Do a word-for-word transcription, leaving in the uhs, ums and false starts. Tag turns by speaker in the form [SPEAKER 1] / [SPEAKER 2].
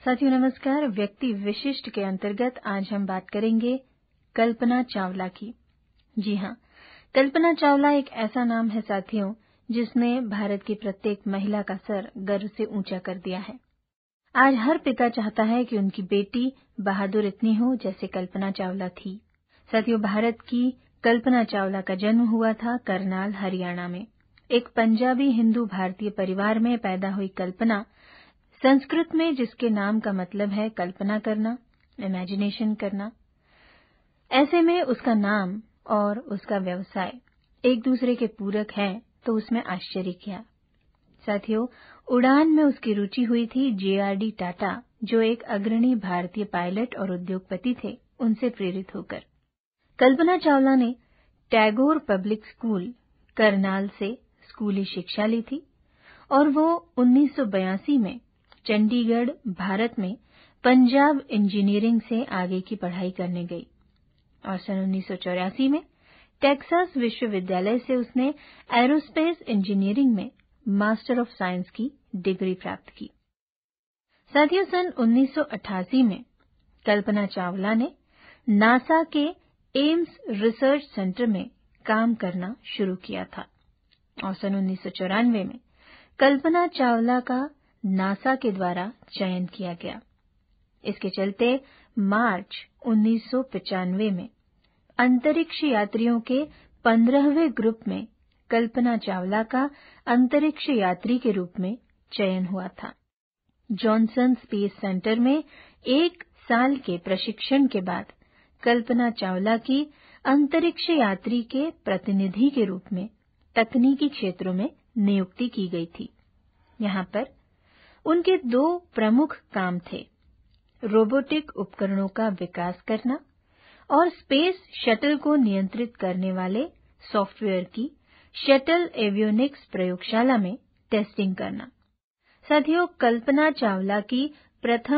[SPEAKER 1] साथियों नमस्कार। व्यक्ति विशिष्ट के अंतर्गत आज हम बात करेंगे कल्पना चावला की। जी हाँ, कल्पना चावला एक ऐसा नाम है साथियों जिसने भारत की प्रत्येक महिला का सर गर्व से ऊंचा कर दिया है। आज हर पिता चाहता है कि उनकी बेटी बहादुर इतनी हो जैसे कल्पना चावला थी। साथियों, भारत की कल्पना चावला का जन्म हुआ था करनाल, हरियाणा में। एक पंजाबी हिंदू भारतीय परिवार में पैदा हुई कल्पना, संस्कृत में जिसके नाम का मतलब है कल्पना करना, इमेजिनेशन करना। ऐसे में उसका नाम और उसका व्यवसाय एक दूसरे के पूरक हैं, तो उसमें आश्चर्य क्या। साथियों, उड़ान में उसकी रुचि हुई थी जे आर डी टाटा, जो एक अग्रणी भारतीय पायलट और उद्योगपति थे, उनसे प्रेरित होकर। कल्पना चावला ने टैगोर पब्लिक स्कूल करनाल से स्कूली शिक्षा ली थी और वो उन्नीस सौ बयासी में चंडीगढ़, भारत में पंजाब इंजीनियरिंग से आगे की पढ़ाई करने गई और सन उन्नीस सौ चौरासी में टेक्सास विश्वविद्यालय से उसने एरोस्पेस इंजीनियरिंग में मास्टर ऑफ साइंस की डिग्री प्राप्त की। साथियों, सन उन्नीस सौ अट्ठासी में कल्पना चावला ने नासा के एम्स रिसर्च सेंटर में काम करना शुरू किया था और सन उन्नीस सौ चौरानवे में कल्पना चावला का नासा के द्वारा चयन किया गया। इसके चलते मार्च उन्नीस सौ पचानवे में अंतरिक्ष यात्रियों के पंद्रहवें ग्रुप में कल्पना चावला का अंतरिक्ष यात्री के रूप में चयन हुआ था। जॉनसन स्पेस सेंटर में एक साल के प्रशिक्षण के बाद कल्पना चावला की अंतरिक्ष यात्री के प्रतिनिधि के रूप में तकनीकी क्षेत्रों में नियुक्ति की गई थी। यहाँ पर उनके दो प्रमुख काम थे, रोबोटिक उपकरणों का विकास करना और स्पेस शटल को नियंत्रित करने वाले सॉफ्टवेयर की शटल एवियोनिक्स प्रयोगशाला में टेस्टिंग करना। साथियों, कल्पना चावला की प्रथम